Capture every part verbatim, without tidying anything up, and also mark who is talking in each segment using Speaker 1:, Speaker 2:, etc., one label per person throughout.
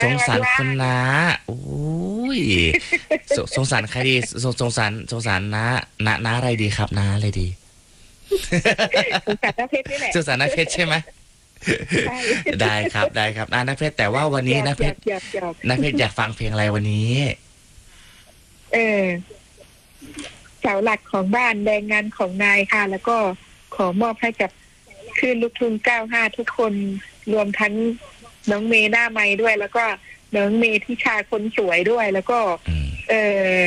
Speaker 1: สงสารคุณน้าโอ้ยสสงสารใครดีสงสงสารสงสารน้าน้าน้าอะไรดีครับน้าอะไรดี
Speaker 2: สงสารน้าเพชรนี่แหละ
Speaker 1: สงสารน้าเพชรใช่ไหมได้ครับได้ครับน้าน้าเพชรแต่ว่าวันนี้น้าเพชรน้าเพชรอยากฟังเพลงอะไรวันนี้
Speaker 2: เออเสาหลักของบ้านแรงงานของนายค่ะแล้วก็ขอมอบให้กับคลื่นลูกทุ่งเก้าห้าทุกคนรวมทั้งน้องเมย์หน้าไม้ด้วยแล้วก็น้องเมย์ที่ชาคนสวยด้วยแล้วก็เออ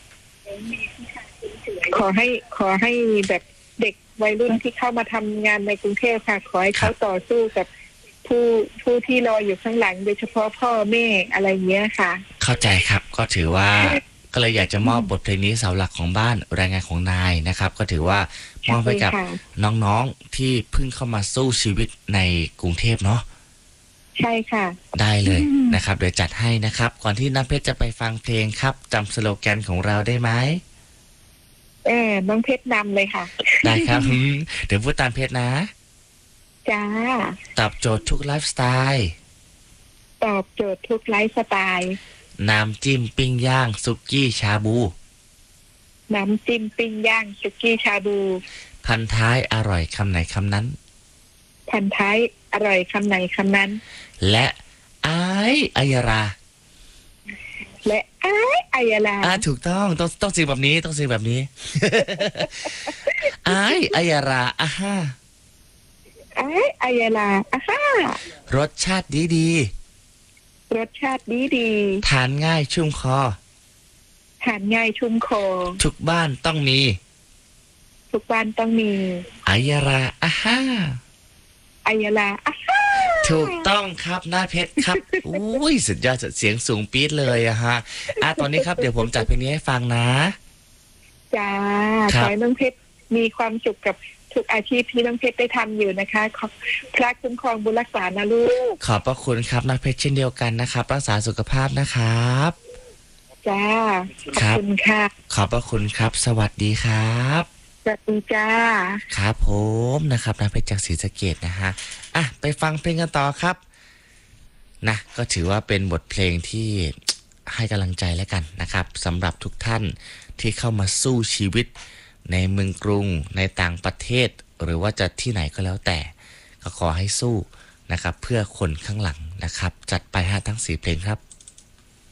Speaker 2: ขอให้ขอให้แบบเด็กวัยรุ่นที่เข้ามาทำงานในกรุงเทพค่ะขอให้เขาต่อสู้กับผู้ผู้ที่รออยู่ข้างหลังโดยเฉพาะพ่อแม่อะไรเงี้ยค่ะ
Speaker 1: เข้าใจครับก็ถือว่าก็เลยอยากจะมอบบทเพลงนี้เสาหลักของบ้านแรงงานของนายนะครับก็ถือว่ามอบให้กับน้องๆที่เพิ่งเข้ามาสู้ชีวิตในกรุงเทพเนาะ
Speaker 2: ใช่ค่ะ
Speaker 1: ได้เลยนะครับเดี๋ยวจัดให้นะครับก่อนที่น้ำเพชรจะไปฟังเพลงครับจำสโลแกนของเราได้ไหม
Speaker 2: เออน้องเพชรนำเลยค่ะ
Speaker 1: ได้ครับเดี๋ยวพูดตามเพชรนะ
Speaker 2: จ้า
Speaker 1: ตอบโจทย์ทุกไลฟ์สไตล์
Speaker 2: ตอบโจทย์ทุกไลฟ์สไตล์
Speaker 1: น้ำจิ้มปิ้งย่างสุกี้ชาบู
Speaker 2: น้ำจิ้มปิ้งย่างสุกี้ชาบู
Speaker 1: พันท้ายอร่อยคำไหนคำนั้น
Speaker 2: พันท้ายอร่อยคำไหนคำนั้น
Speaker 1: และไอ้อัยรา
Speaker 2: และไอ้อัยรา
Speaker 1: อ่าถูกต้องต้องต้องสิ่งแบบนี้ต้องสิ่งแบบนี้ไอ้อัยราอ่ะฮ่า
Speaker 2: ไอ้อัยราอ่ะฮ่าร
Speaker 1: สชาติดีดี
Speaker 2: รสชาติดีดี
Speaker 1: ทานง่ายชุ่มคอ
Speaker 2: ทานง่ายชุ่มคอ
Speaker 1: ทุกบ้านต้องมี
Speaker 2: ทุกบ้านต้องมี
Speaker 1: อัยราอ่ะฮ่า
Speaker 2: อัยราอ่ะฮ่า
Speaker 1: ถูกต้องครับหน้าเพชรครับอุ้ยสุดยอดเสียงสูงปี๊ดเลยอะฮะอ่ะตอนนี้ครับเดี๋ยวผมจัดเพลงนี้ให้ฟังนะ
Speaker 2: จ้าขอให้น้องเพชรมีความสุขกับทุกอาชีพที่น้องเพชรได้ทำอยู่นะคะขอพระคุ้มครองบุญรักษานะลูก
Speaker 1: ขอบพระคุณครับน้าเพชรเช่นเดียวกันนะครับรักษาสุขภาพนะครับ
Speaker 2: จ้าขอบคุณค่ะ
Speaker 1: ขอบพระคุณครับสวัสดีครับ
Speaker 2: สวัสดีจ้า
Speaker 1: ครับผมนะครับน้าเพชรจากศรีสะเกษนะฮะอ่ะไปฟังเพลงกันต่อครับนะก็ถือว่าเป็นบทเพลงที่ให้กำลังใจแล้วกันนะครับสำหรับทุกท่านที่เข้ามาสู้ชีวิตในเมืองกรุงในต่างประเทศหรือว่าจะที่ไหนก็แล้วแต่ก็ขอให้สู้นะครับเพื่อคนข้างหลังนะครับจัดไปฮะทั้งสี่เพลงครับ